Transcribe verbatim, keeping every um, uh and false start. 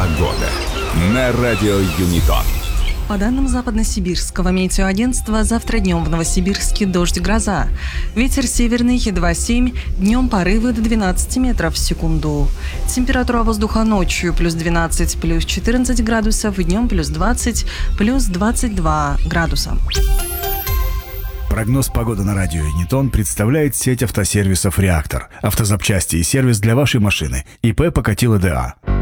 Погода на радио Юнитон. По данным Западно-Сибирского метеоагентства, завтра днем в Новосибирске дождь, гроза. Ветер северный два семь, днем порывы до двенадцати метров в секунду. Температура воздуха ночью плюс двенадцать, плюс четырнадцать градусов, днем плюс двадцать, плюс двадцать два градуса. Прогноз погоды на радио Юнитон представляет сеть автосервисов «Реактор». Автозапчасти и сервис для вашей машины. ИП Покатило ДА.